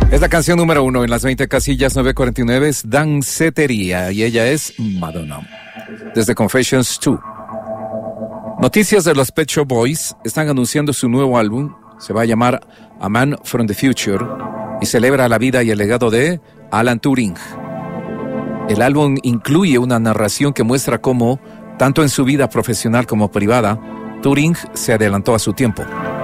Es la canción número 1 en las 20 casillas 949, es Dancetería, y ella es Madonna, desde Confessions 2. Noticias de los Pet Shop Boys: están anunciando su nuevo álbum, se va a llamar A Man from the Future, y celebra la vida y el legado de Alan Turing. El álbum incluye una narración que muestra cómo, tanto en su vida profesional como privada, Turing se adelantó a su tiempo.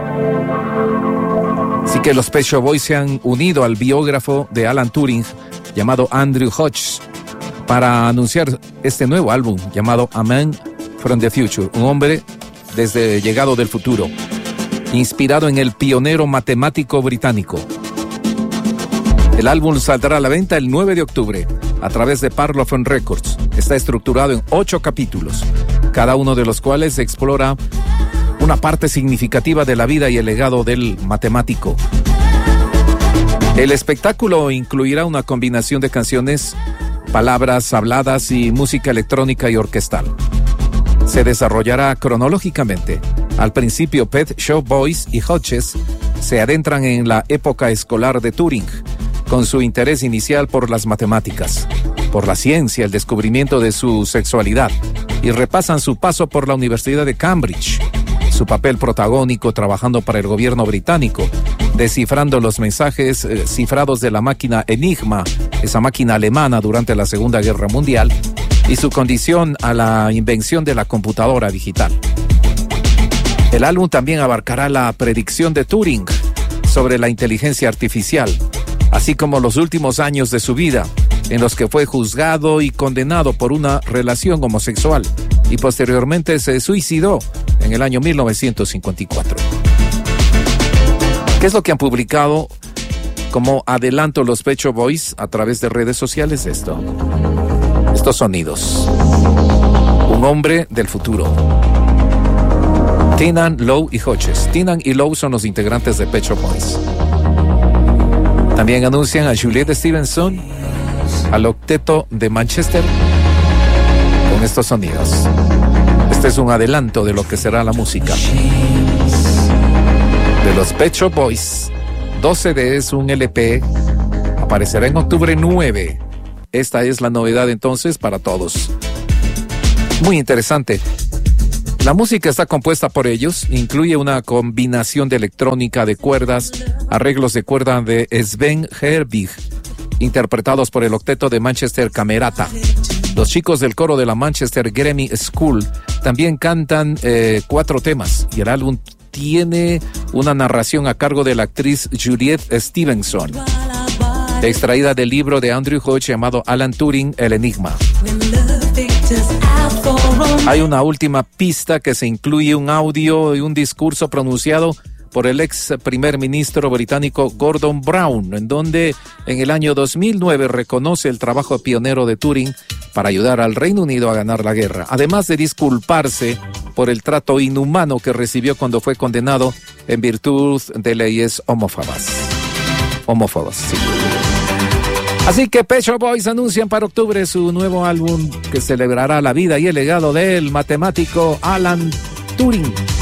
Así que los Pet Shop Boys se han unido al biógrafo de Alan Turing, llamado Andrew Hodges, para anunciar este nuevo álbum llamado A Man from the Future, un hombre desde llegado del futuro, inspirado en el pionero matemático británico. El álbum saldrá a la venta el 9 de octubre a través de Parlophone Records. Está estructurado en 8 capítulos, cada uno de los cuales explora una parte significativa de la vida y el legado del matemático. El espectáculo incluirá una combinación de canciones, palabras habladas y música electrónica y orquestal. Se desarrollará cronológicamente. Al principio, Pet Shop Boys y Hodges se adentran en la época escolar de Turing, con su interés inicial por las matemáticas, por la ciencia, el descubrimiento de su sexualidad, y repasan su paso por la Universidad de Cambridge, su papel protagónico trabajando para el gobierno británico, descifrando los mensajes cifrados de la máquina Enigma, esa máquina alemana durante la Segunda Guerra Mundial, y su condición a la invención de la computadora digital. El álbum también abarcará la predicción de Turing sobre la inteligencia artificial, así como los últimos años de su vida, en los que fue juzgado y condenado por una relación homosexual, y posteriormente se suicidó en el año 1954. ¿Qué es lo que han publicado como adelanto los Pet Shop Boys a través de redes sociales? Estos sonidos. Un hombre del futuro. Tynan, Lowe y Hodges. Tynan y Lowe son los integrantes de Pet Shop Boys. También anuncian a Juliette Stevenson, al octeto de Manchester, con estos sonidos. Este es un adelanto de lo que será la música de los Pet Shop Boys. 2 CDs, un LP, aparecerá en octubre 9. Esta es la novedad entonces para todos. Muy interesante. La música está compuesta por ellos, incluye una combinación de electrónica, de cuerdas, arreglos de cuerda de Sven Herbig, interpretados por el octeto de Manchester Camerata. Los chicos del coro de la Manchester Grammy School también cantan 4 temas, y el álbum tiene una narración a cargo de la actriz Juliette Stevenson, extraída del libro de Andrew Hodges llamado Alan Turing, El Enigma. Hay una última pista que se incluye un audio y un discurso pronunciado por el ex primer ministro británico Gordon Brown, en donde en el año 2009 reconoce el trabajo pionero de Turing para ayudar al Reino Unido a ganar la guerra, además de disculparse por el trato inhumano que recibió cuando fue condenado en virtud de leyes homófobas. Sí. Así que Pet Shop Boys anuncian para octubre su nuevo álbum que celebrará la vida y el legado del matemático Alan Turing.